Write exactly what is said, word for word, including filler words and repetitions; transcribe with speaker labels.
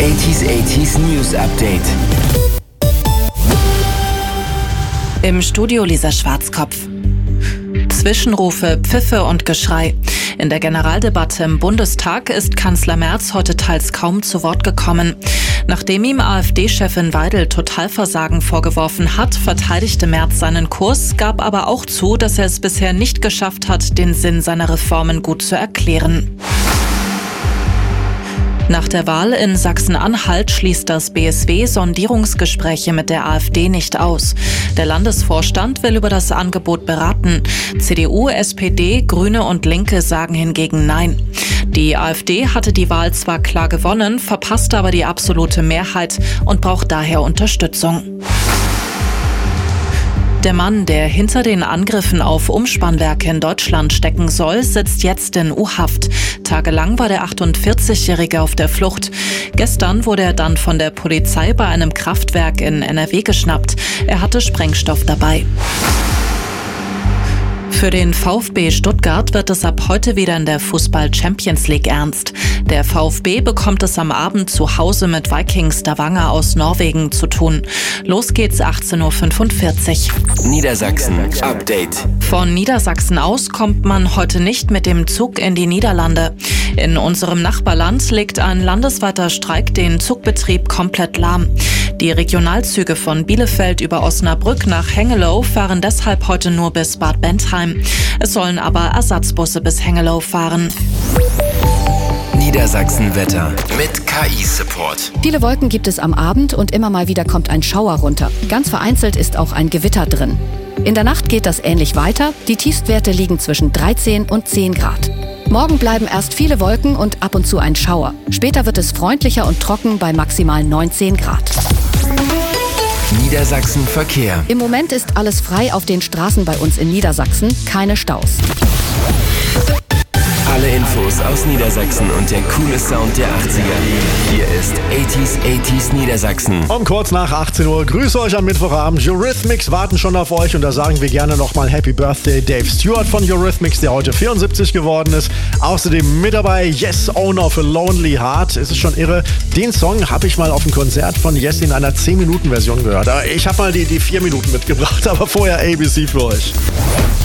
Speaker 1: achtziger achtziger News Update.
Speaker 2: Im Studio Lisa Schwarzkopf. Zwischenrufe, Pfiffe und Geschrei. In der Generaldebatte im Bundestag ist Kanzler Merz heute teils kaum zu Wort gekommen. Nachdem ihm AfD-Chefin Weidel Totalversagen vorgeworfen hat, verteidigte Merz seinen Kurs, gab aber auch zu, dass er es bisher nicht geschafft hat, den Sinn seiner Reformen gut zu erklären. Nach der Wahl in Sachsen-Anhalt schließt das B S W Sondierungsgespräche mit der AfD nicht aus. Der Landesvorstand will über das Angebot beraten. C D U, S P D, Grüne und Linke sagen hingegen Nein. Die AfD hatte die Wahl zwar klar gewonnen, verpasste aber die absolute Mehrheit und braucht daher Unterstützung. Der Mann, der hinter den Angriffen auf Umspannwerke in Deutschland stecken soll, sitzt jetzt in U-Haft. Tagelang war der achtundvierzigjährige auf der Flucht. Gestern wurde er dann von der Polizei bei einem Kraftwerk in N R W geschnappt. Er hatte Sprengstoff dabei. Für den VfB Stuttgart wird es ab heute wieder in der Fußball-Champions League ernst. Der VfB bekommt es am Abend zu Hause mit Vikings Stavanger aus Norwegen zu tun. Los geht's achtzehn Uhr fünfundvierzig.
Speaker 1: Niedersachsen Update.
Speaker 2: Von Niedersachsen aus kommt man heute nicht mit dem Zug in die Niederlande. In unserem Nachbarland legt ein landesweiter Streik den Zugbetrieb komplett lahm. Die Regionalzüge von Bielefeld über Osnabrück nach Hengelo fahren deshalb heute nur bis Bad Bentheim. Es sollen aber Ersatzbusse bis Hengelo fahren.
Speaker 1: Niedersachsen-Wetter mit K I-Support.
Speaker 3: Viele Wolken gibt es am Abend und immer mal wieder kommt ein Schauer runter. Ganz vereinzelt ist auch ein Gewitter drin. In der Nacht geht das ähnlich weiter. Die Tiefstwerte liegen zwischen dreizehn und zehn Grad. Morgen bleiben erst viele Wolken und ab und zu ein Schauer. Später wird es freundlicher und trocken bei maximal neunzehn Grad.
Speaker 1: Niedersachsen Verkehr.
Speaker 3: Im Moment ist alles frei auf den Straßen bei uns in Niedersachsen. Keine Staus.
Speaker 1: Alle Infos aus Niedersachsen und der coole Sound der achtziger. Hier ist achtziger achtziger Niedersachsen.
Speaker 4: Um kurz nach achtzehn Uhr. Grüße euch am Mittwochabend. Eurythmics warten schon auf euch und da sagen wir gerne nochmal Happy Birthday Dave Stewart von Eurythmics, der heute vierundsiebzig geworden ist. Außerdem mit dabei Yes, Owner für Lonely Heart. Es ist schon irre. Den Song habe ich mal auf dem Konzert von Yes in einer zehn Minuten Version gehört. Ich habe mal die, die vier Minuten mitgebracht, aber vorher A B C für euch.